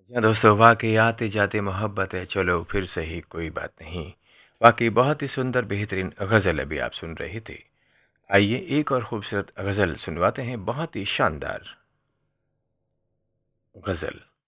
हाँ दोस्तों, वाक़ई आते जाते मोहब्बत है, चलो फिर सही कोई बात नहीं। वाक़ई बहुत ही सुंदर बेहतरीन गज़ल अभी आप सुन रहे थे। आइए एक और खूबसूरत गज़ल सुनवाते हैं, बहुत ही शानदार गज़ल।